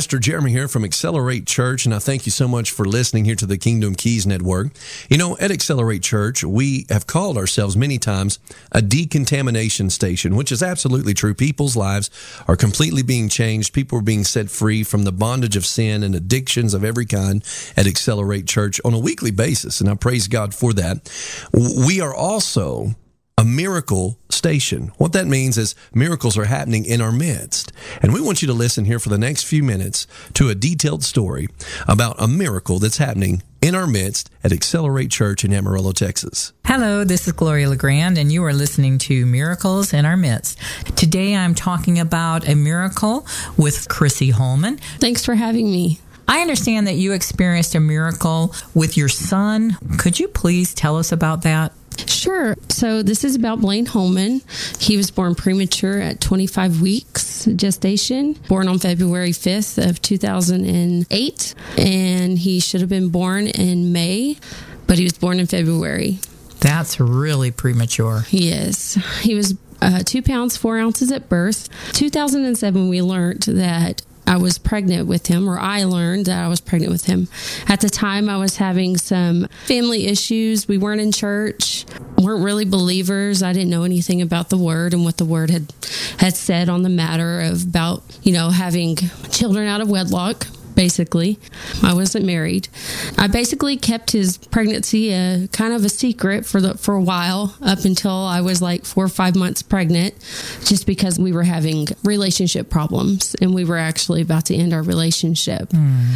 Pastor Jeremy here from Accelerate Church, and I thank you so much for listening here to the Kingdom Keys Network. You know, at Accelerate Church, we have called ourselves many times a decontamination station, which is absolutely true. People's lives are completely being changed. People are being set free from the bondage of sin and addictions of every kind at Accelerate Church on a weekly basis, and I praise God for that. We are also a miracle station. What that means is miracles are happening in our midst. And we want you to listen here for the next few minutes to a detailed story about a miracle that's happening in our midst at Accelerate Church in Amarillo, Texas. Hello, this is Gloria LeGrand, and you are listening to Miracles in Our Midst. Today I'm talking about a miracle with Chrissy Holman. Thanks for having me. I understand that you experienced a miracle with your son. Could you please tell us about that? Sure. So this is about Blaine Holman. He was born premature at 25 weeks gestation, born on February 5th of 2008. And he should have been born in May, but he was born in February. That's really premature. Yes. He was 2 pounds, 4 ounces at birth. 2007, we learned that I was pregnant with him, or I learned that I was pregnant with him. At the time, I was having some family issues. We weren't in church, weren't really believers. I didn't know anything about the Word and what the Word had said on the matter of about, having children out of wedlock. Basically, I wasn't married. I basically kept his pregnancy kind of a secret for a while, up until I was like 4 or 5 months pregnant, just because we were having relationship problems and we were actually about to end our relationship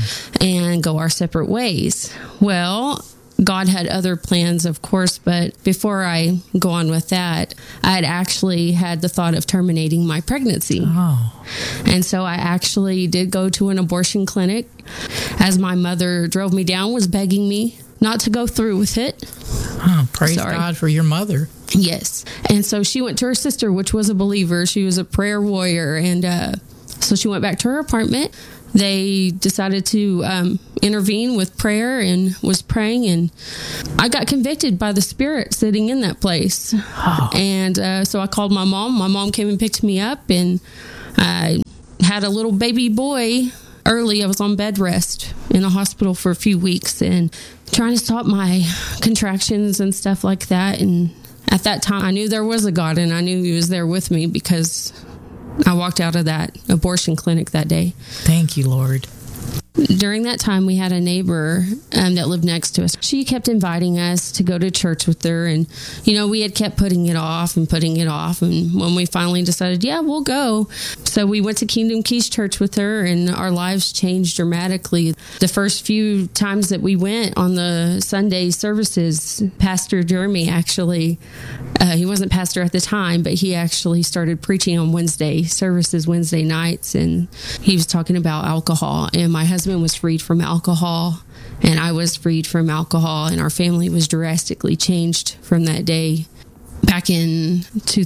and go our separate ways. Well, God had other plans, of course, but before I go on with that, I had actually had the thought of terminating my pregnancy. Oh. And so I actually did go to an abortion clinic, as my mother drove me down, was begging me not to go through with it. Oh, praise God for your mother. Yes. And so she went to her sister, which was a believer. She was a prayer warrior. And so she went back to her apartment. They decided to intervene with prayer and was praying, and I got convicted by the Spirit sitting in that place. Oh. And so I called my mom. My mom came and picked me up, and I had a little baby boy early. I was on bed rest in a hospital for a few weeks and trying to stop my contractions and stuff like that. And at that time, I knew there was a God, and I knew He was there with me because I walked out of that abortion clinic that day. Thank you, Lord. During that time, we had a neighbor that lived next to us. She kept inviting us to go to church with her. And, we had kept putting it off. And when we finally decided, yeah, we'll go. So we went to Kingdom Keys Church with her, and our lives changed dramatically. The first few times that we went on the Sunday services, Pastor Jeremy actually, he wasn't pastor at the time, but he actually started preaching on Wednesday services, Wednesday nights. And he was talking about alcohol. And my husband was freed from alcohol, and I was freed from alcohol, and our family was drastically changed from that day back in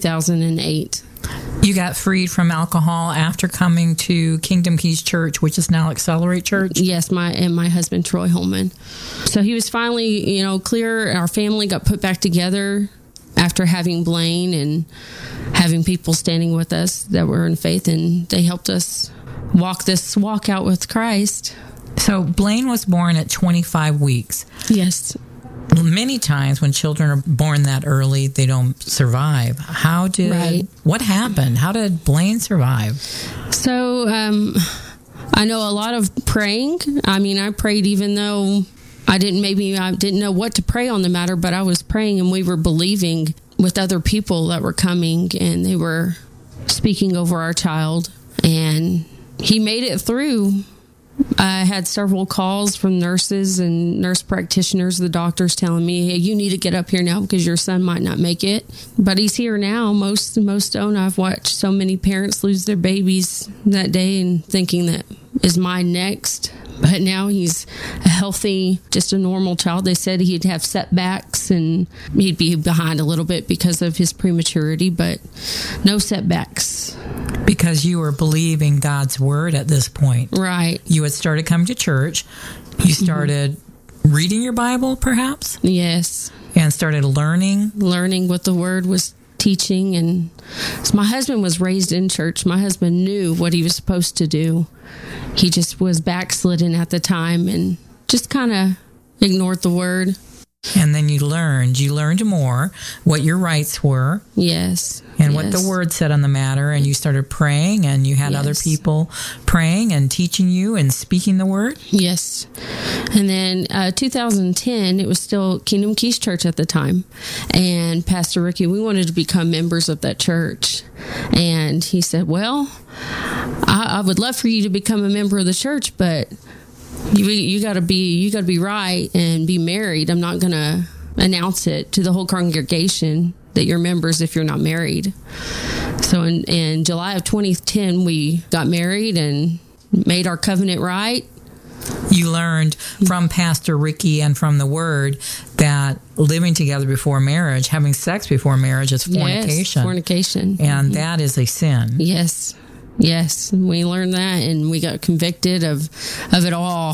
2008. You got freed from alcohol after coming to Kingdom Keys Church, which is now Accelerate Church? Yes, my husband, Troy Holman. So he was finally, clear. Our family got put back together after having Blaine and having people standing with us that were in faith, and they helped us walk out with Christ. So Blaine was born at 25 weeks. Yes. Many times when children are born that early, they don't survive. What happened? How did Blaine survive? So I know a lot of praying. I prayed even though I didn't know what to pray on the matter, but I was praying, and we were believing with other people that were coming, and they were speaking over our child, and he made it through. I had several calls from nurses and nurse practitioners, the doctors telling me, hey, you need to get up here now because your son might not make it. But he's here now. Most don't. I've watched so many parents lose their babies that day and thinking that is mine next. But now he's a healthy, just a normal child. They said he'd have setbacks and he'd be behind a little bit because of his prematurity, but no setbacks. Because you were believing God's word at this point. Right. You had started coming to church. You started reading your Bible, perhaps? Yes. And started learning what the word was teaching. And so my husband was raised in church. My husband knew what he was supposed to do. He just was backslidden at the time and just kind of ignored the word. And then you learned more what your rights were. Yes. And what the word said on the matter. And you started praying, and you had other people praying and teaching you and speaking the word. Yes. And then 2010, it was still Kingdom Keys Church at the time. And Pastor Ricky, we wanted to become members of that church. And he said, well, I would love for you to become a member of the church, but you got to be right and be married. I'm not going to announce it to the whole congregation that you're members if you're not married. So in July of 2010, we got married and made our covenant right. You learned from Pastor Ricky and from the Word that living together before marriage, having sex before marriage, is fornication. Yes, fornication. And that is a sin. Yes. Yes, we learned that, and we got convicted of it all.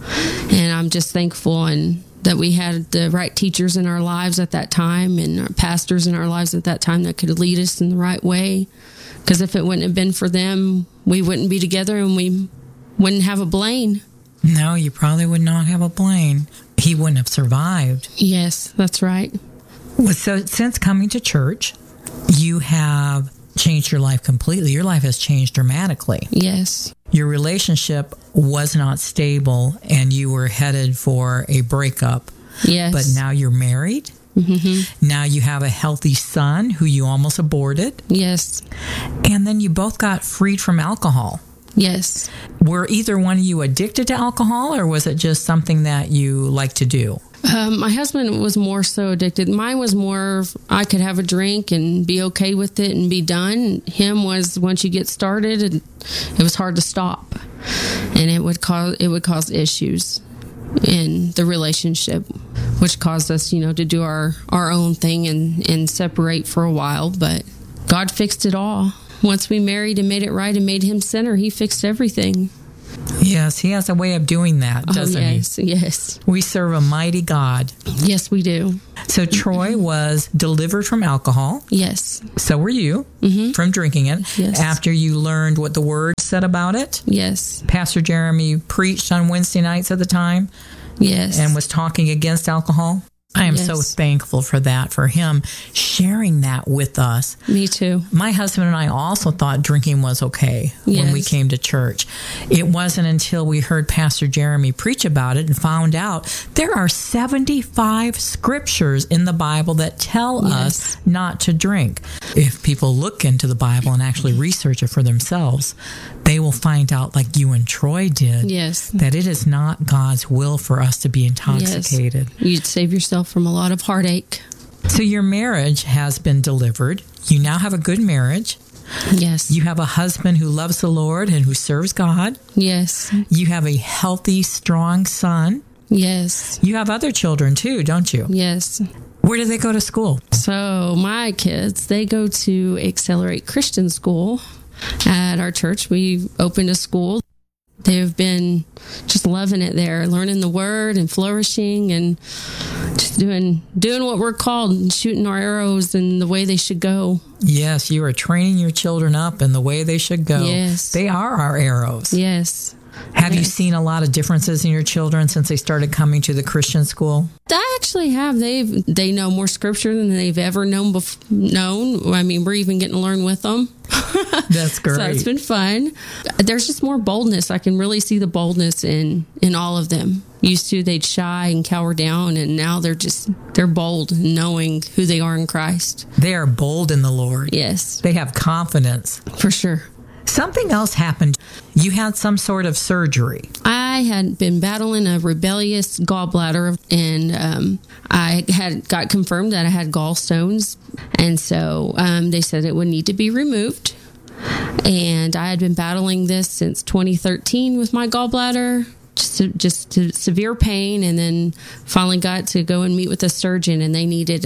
And I'm just thankful and that we had the right teachers in our lives at that time and our pastors in our lives at that time that could lead us in the right way. Because if it wouldn't have been for them, we wouldn't be together and we wouldn't have a Blaine. No, you probably would not have a Blaine. He wouldn't have survived. Yes, that's right. Well, so since coming to church, you have changed your life completely. Your life has changed dramatically. Yes. Your relationship was not stable and you were headed for a breakup. Yes. But now you're married. Mm-hmm. Now you have a healthy son who you almost aborted. Yes. And then you both got freed from alcohol. Yes. Were either one of you addicted to alcohol, or was it just something that you like to do? My husband was more so addicted. Mine was more, I could have a drink and be okay with it and be done. Him was, once you get started, it was hard to stop. And it would cause issues in the relationship, which caused us, to do our own thing and separate for a while. But God fixed it all. Once we married and made it right and made him center, he fixed everything. Yes, he has a way of doing that, doesn't he? Yes. We serve a mighty God. Yes, we do. So Troy was delivered from alcohol. Yes. So were you, from drinking it. Yes. After you learned what the Word said about it. Yes. Pastor Jeremy preached on Wednesday nights at the time. Yes. And was talking against alcohol. I am so thankful for that, for him sharing that with us. Me too. My husband and I also thought drinking was okay when we came to church. It wasn't until we heard Pastor Jeremy preach about it and found out there are 75 scriptures in the Bible that tell us not to drink. If people look into the Bible and actually research it for themselves, they will find out, like you and Troy did, that it is not God's will for us to be intoxicated. Yes. You'd save yourself from a lot of heartache. So your marriage has been delivered. You now have a good marriage. Yes. You have a husband who loves the Lord and who serves God. Yes. You have a healthy, strong son. Yes. You have other children too, don't you? Yes. Where do they go to school? So my kids, they go to Accelerate Christian School at our church. We opened a school. They've been just loving it there, learning the Word and flourishing and just doing what we're called and shooting our arrows in the way they should go. Yes, you are training your children up in the way they should go. Yes. They are our arrows. Yes. Have you seen a lot of differences in your children since they started coming to the Christian school? I actually have. They know more scripture than they've ever known. I mean, we're even getting to learn with them. That's great. So it's been fun. There's just more boldness. I can really see the boldness in all of them. Used to, they'd shy and cower down, and now they're bold, knowing who they are in Christ. They are bold in the Lord. Yes. They have confidence. For sure. Something else happened. You had some sort of surgery. I had been battling a rebellious gallbladder, and I got confirmed that I had gallstones. And so they said it would need to be removed. And I had been battling this since 2013 with my gallbladder, just to severe pain, and then finally got to go and meet with a surgeon, and they needed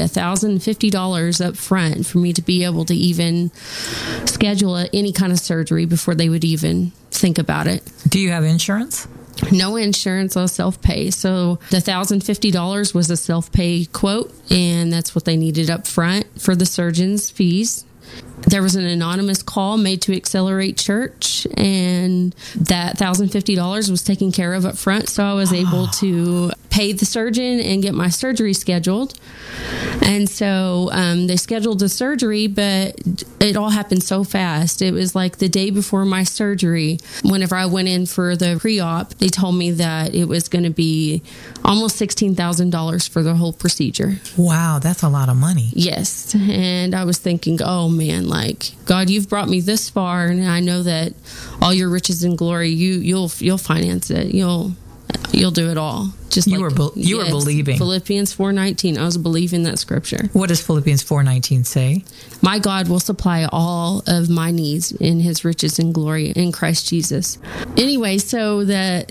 $1,050 up front for me to be able to even schedule any kind of surgery before they would even think about it. Do you have insurance? No insurance, or self-pay. So the $1,050 was a self-pay quote, and that's what they needed up front for the surgeon's fees. There was an anonymous call made to Accelerate Church, and that $1,050 was taken care of up front. So I was able to pay the surgeon and get my surgery scheduled. And so they scheduled the surgery, but it all happened so fast. It was like the day before my surgery. Whenever I went in for the pre-op, they told me that it was going to be almost $16,000 for the whole procedure. Wow, that's a lot of money. Yes. And I was thinking, oh man, like, God, you've brought me this far, and I know that all your riches and glory, you'll finance it. You'll do it all. Just you were believing. Philippians 4:19. I was believing that scripture. What does Philippians 4:19 say? My God will supply all of my needs in his riches and glory in Christ Jesus. Anyway, so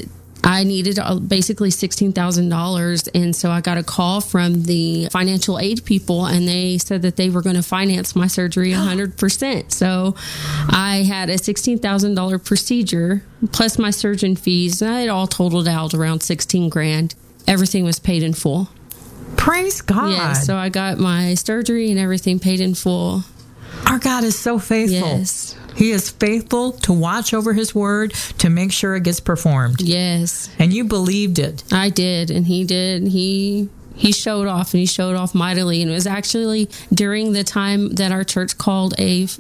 I needed basically $16,000, and so I got a call from the financial aid people, and they said that they were going to finance my surgery 100%. So I had a $16,000 procedure plus my surgeon fees. It all totaled out around $16,000. Everything was paid in full. Praise God! Yeah, so I got my surgery and everything paid in full. Our God is so faithful. Yes. He is faithful to watch over his word to make sure it gets performed. Yes. And you believed it. I did, and he did. He showed off, and he showed off mightily. And it was actually during the time that our church called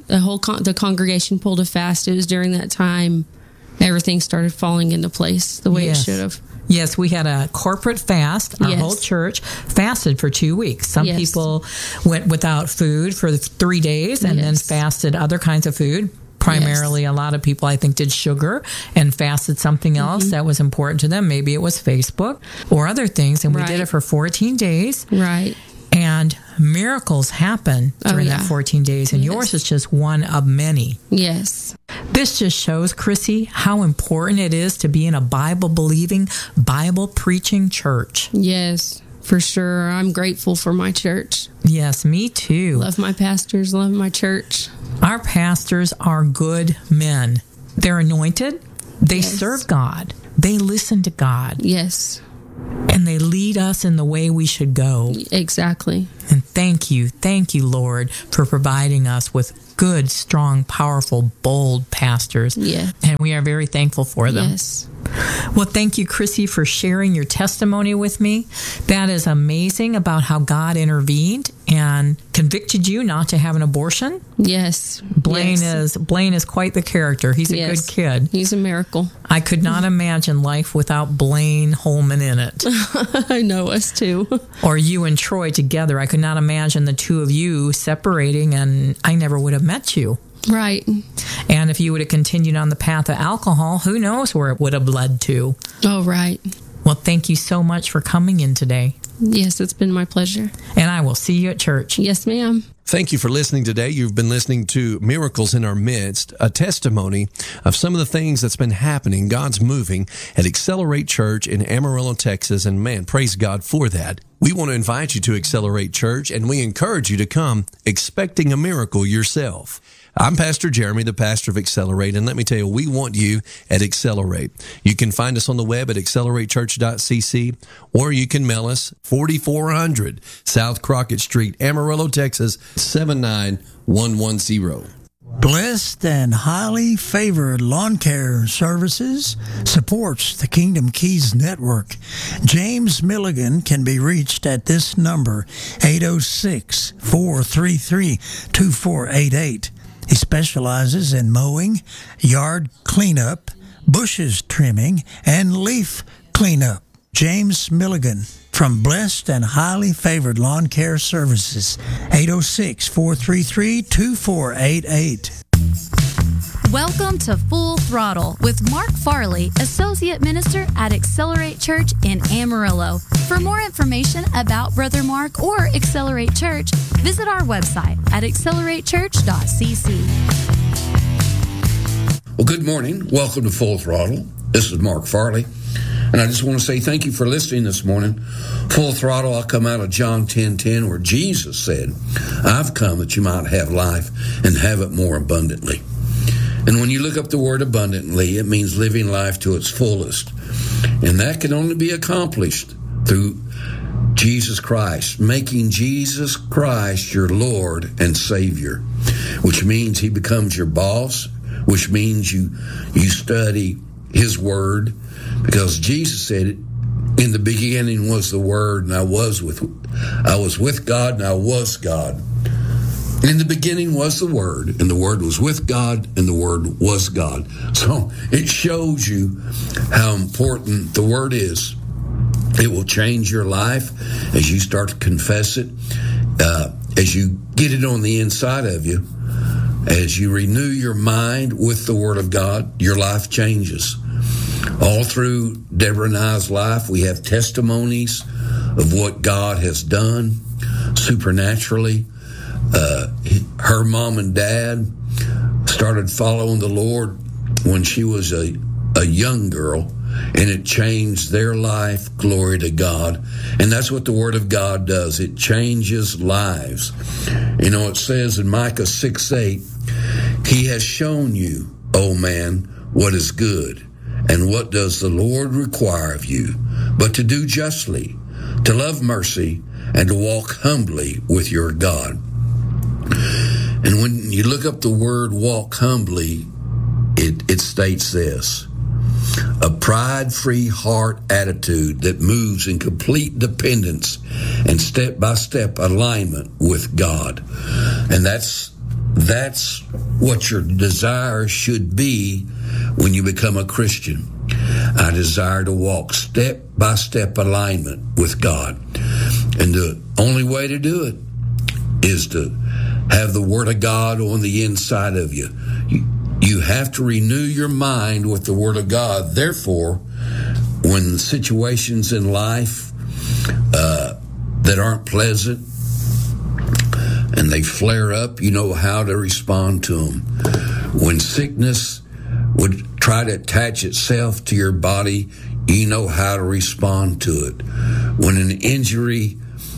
the congregation pulled a fast. It was during that time everything started falling into place the way it should have. Yes, we had a corporate fast. Our whole church fasted for 2 weeks. Some people went without food for 3 days and then fasted other kinds of food. Primarily, a lot of people, I think, did sugar and fasted something else that was important to them. Maybe it was Facebook or other things. And we did it for 14 days. Right. And miracles happen during that 14 days. And yours is just one of many. Yes. This just shows, Chrissy, how important it is to be in a Bible-believing, Bible-preaching church. Yes, for sure. I'm grateful for my church. Yes, me too. Love my pastors, love my church. Our pastors are good men. They're anointed. They serve God. They listen to God. Yes. And they lead us in the way we should go. Exactly. And thank you, Lord, for providing us with good, strong, powerful, bold pastors. Yeah. And we are very thankful for them. Yes. Well, thank you, Chrissy, for sharing your testimony with me. That is amazing about how God intervened and convicted you not to have an abortion. Yes. Blaine is quite the character. He's a good kid. He's a miracle. I could not imagine life without Blaine Holman in it. I know, us too. Or you and Troy together. I could not imagine the two of you separating, and I never would have met you. Right. And if you would have continued on the path of alcohol, who knows where it would have led to. Oh, right. Well, thank you so much for coming in today. Yes, it's been my pleasure. And I will see you at church. Yes, ma'am. Thank you for listening today. You've been listening to Miracles in Our Midst, a testimony of some of the things that's been happening. God's moving at Accelerate Church in Amarillo, Texas. And man, praise God for that. We want to invite you to Accelerate Church, and we encourage you to come expecting a miracle yourself. I'm Pastor Jeremy, the pastor of Accelerate, and let me tell you, we want you at Accelerate. You can find us on the web at accelerate.church.cc, or you can mail us 4400 South Crockett Street, Amarillo, Texas, 79110. Blessed and highly favored lawn care services supports the Kingdom Keys Network. James Milligan can be reached at this number, 806-433-2488. He specializes in mowing, yard cleanup, bushes trimming, and leaf cleanup. James Milligan from Blessed and Highly Favored Lawn Care Services, 806-433-2488. Welcome to Full Throttle with Mark Farley, Associate Minister at Accelerate Church in Amarillo. For more information about Brother Mark or Accelerate Church, visit our website at accelerate.church.cc. Well, good morning. Welcome to Full Throttle. This is Mark Farley. And I just want to say thank you for listening this morning. Full Throttle, I'll come out of John 10:10, where Jesus said, I've come that you might have life and have it more abundantly. And when you look up the word abundantly, it means living life to its fullest. And that can only be accomplished through Jesus Christ, making Jesus Christ your Lord and Savior, which means he becomes your boss, which means you study his word, because Jesus said it, in the beginning was the Word, and I was with God, and I was God. In the beginning was the Word, and the Word was with God, and the Word was God. So it shows you how important the Word is. It will change your life as you start to confess it, as you get it on the inside of you, as you renew your mind with the Word of God, your life changes. All through Deborah and I's life, we have testimonies of what God has done supernaturally. Her mom and dad started following the Lord when she was a young girl, and it changed their life. Glory to God. And that's what the Word of God does. It changes lives. You know, it says in Micah 6:8, he has shown you, O man, what is good. And what does the Lord require of you? But to do justly, to love mercy, and to walk humbly with your God. And when you look up the word walk humbly, it states this: a pride-free heart attitude that moves in complete dependence and step-by-step alignment with God. And that's what your desire should be when you become a Christian. I desire to walk step-by-step alignment with God. And the only way to do it is to have the Word of God on the inside of you. You have to renew your mind with the Word of God. Therefore, when situations in life that aren't pleasant and they flare up, you know how to respond to them. When sickness would try to attach itself to your body, you know how to respond to it. When an injury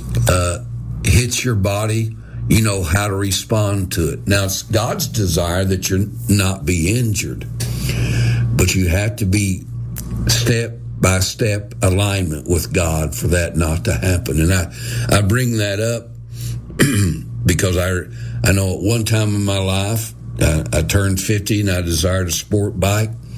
hits your body, you know how to respond to it. Now, it's God's desire that you not be injured, but you have to be step-by-step alignment with God for that not to happen. And I bring that up because I know at one time in my life, I turned 50 and I desired a sport bike.